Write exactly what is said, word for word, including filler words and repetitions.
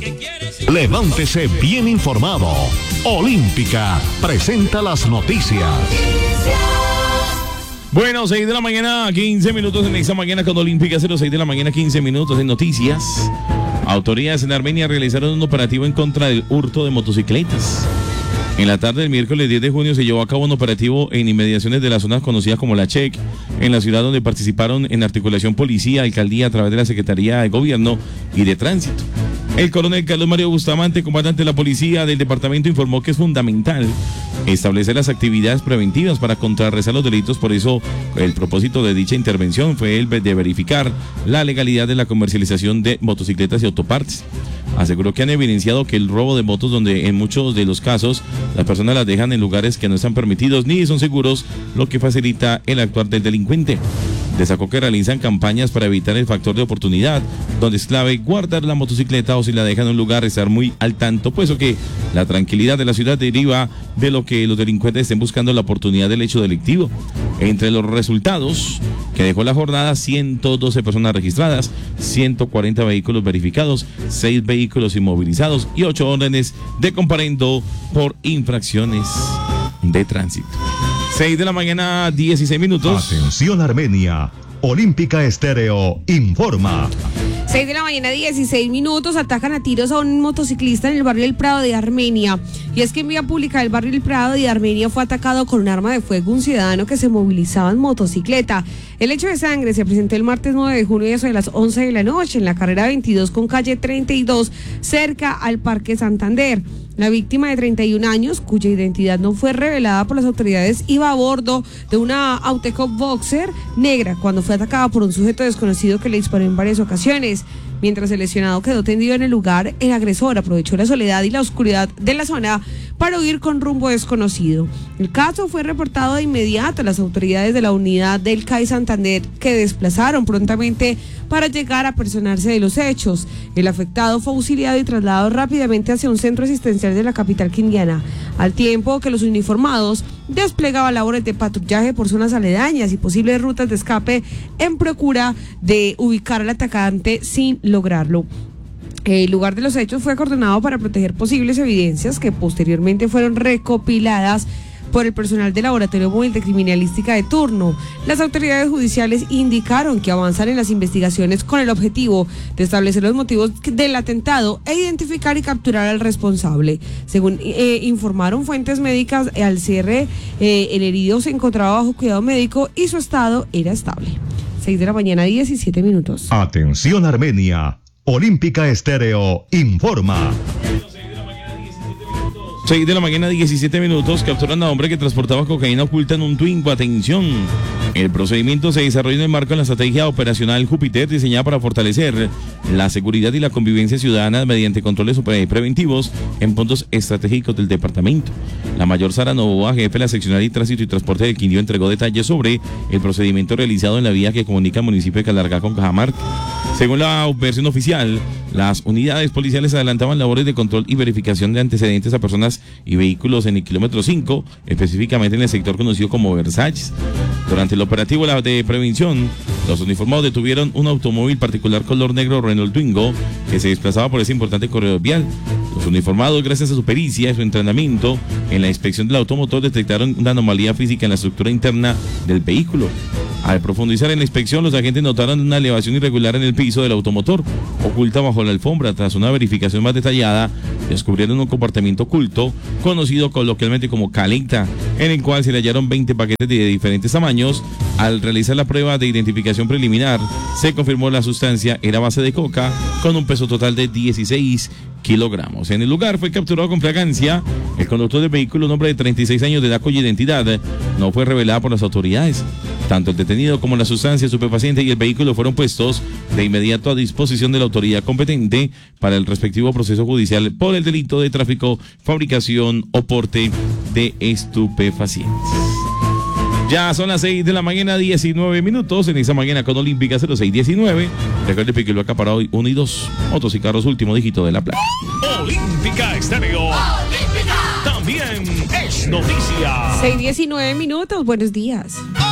Levántese bien informado. Olímpica presenta las noticias. Bueno, seis de la mañana, quince minutos en esta mañana con Olímpica, cero seis de la mañana, quince minutos en noticias. Autoridades en Armenia realizaron un operativo en contra del hurto de motocicletas. En la tarde del miércoles diez de junio se llevó a cabo un operativo en inmediaciones de la zona conocida como La Check, en la ciudad, donde participaron en articulación policía, alcaldía a través de la Secretaría de Gobierno y de Tránsito. El coronel Carlos Mario Bustamante, comandante de la policía del departamento, informó que es fundamental establecer las actividades preventivas para contrarrestar los delitos. Por eso el propósito de dicha intervención fue el de verificar la legalidad de la comercialización de motocicletas y autopartes. Aseguró que han evidenciado que el robo de motos, donde en muchos de los casos las personas las dejan en lugares que no están permitidos ni son seguros, lo que facilita el actuar del delincuente. Destacó que realizan campañas para evitar el factor de oportunidad, donde es clave guardar la motocicleta, o si la dejan en un lugar, estar muy al tanto, puesto que la tranquilidad de la ciudad deriva de lo que los delincuentes estén buscando, la oportunidad del hecho delictivo. Entre los resultados que dejó la jornada, ciento doce personas registradas, ciento cuarenta vehículos verificados, seis vehículos inmovilizados y ocho órdenes de comparendo por infracciones de tránsito. seis de la mañana, dieciséis minutos. Atención Armenia, Olímpica Estéreo informa. seis de la mañana, dieciséis minutos, atacan a tiros a un motociclista en el barrio El Prado de Armenia. Y es que en vía pública del barrio El Prado de Armenia fue atacado con un arma de fuego un ciudadano que se movilizaba en motocicleta. El hecho de sangre se presentó el martes nueve de junio, eso de las once de la noche, en la carrera veintidós con calle treinta y dos, cerca al Parque Santander. La víctima, de treinta y un años, cuya identidad no fue revelada por las autoridades, iba a bordo de una Auteco Boxer negra cuando fue atacada por un sujeto desconocido que le disparó en varias ocasiones. Mientras el lesionado quedó tendido en el lugar, el agresor aprovechó la soledad y la oscuridad de la zona para huir con rumbo desconocido. El caso fue reportado de inmediato a las autoridades de la unidad del C A I Santander, que desplazaron prontamente para llegar a personarse de los hechos. El afectado fue auxiliado y trasladado rápidamente hacia un centro asistencial de la capital quindiana, al tiempo que los uniformados desplegaban labores de patrullaje por zonas aledañas y posibles rutas de escape en procura de ubicar al atacante sin lograrlo. El lugar de los hechos fue acordonado para proteger posibles evidencias que posteriormente fueron recopiladas por el personal del Laboratorio Móvil de Criminalística de turno. Las autoridades judiciales indicaron que avanzan en las investigaciones con el objetivo de establecer los motivos del atentado e identificar y capturar al responsable. Según eh, informaron fuentes médicas, al cierre eh, el herido se encontraba bajo cuidado médico y su estado era estable. seis de la mañana, diecisiete minutos. Atención Armenia, Olímpica Estéreo informa. seis de la mañana, diecisiete minutos, capturan a hombre que transportaba cocaína oculta en un Twingo. Atención, el procedimiento se desarrolla en el marco de la estrategia operacional Júpiter, diseñada para fortalecer la seguridad y la convivencia ciudadana mediante controles preventivos en puntos estratégicos del departamento. La mayor Sara Novoa, jefe de la seccional de tránsito y transporte del Quindío, entregó detalles sobre el procedimiento realizado en la vía que comunica el municipio de Calargá con Cajamarca. Según la versión oficial, las unidades policiales adelantaban labores de control y verificación de antecedentes a personas y vehículos en el kilómetro cinco, específicamente en el sector conocido como Versalles. Durante el operativo de prevención, los uniformados detuvieron un automóvil particular color negro Renault Twingo que se desplazaba por ese importante corredor vial. Los uniformados, gracias a su pericia y su entrenamiento en la inspección del automotor, detectaron una anomalía física en la estructura interna del vehículo. Al profundizar en la inspección, los agentes notaron una elevación irregular en el piso del automotor, oculta bajo la alfombra. Tras una verificación más detallada, descubrieron un compartimiento oculto, conocido coloquialmente como caleta, en el cual se le hallaron veinte paquetes de diferentes tamaños. Al realizar la prueba de identificación preliminar, se confirmó la sustancia era base de coca, con un peso total de dieciséis kilogramos. En el lugar fue capturado con fragancia el conductor del vehículo, un hombre de treinta y seis años de edad, cuya identidad no fue revelada por las autoridades. Tanto el detenido como la sustancia estupefaciente y el vehículo fueron puestos de inmediato a disposición de la autoridad competente para el respectivo proceso judicial por el delito de tráfico, fabricación o porte de estupefacientes. Ya son las seis de la mañana, diecinueve minutos, en esta mañana con Olímpica cero seis diecinueve. Recuerde que lo acapara hoy uno y dos, motos y carros, último dígito de la placa. Olímpica Estéreo. Olímpica. También es noticia. seis diecinueve minutos, buenos días.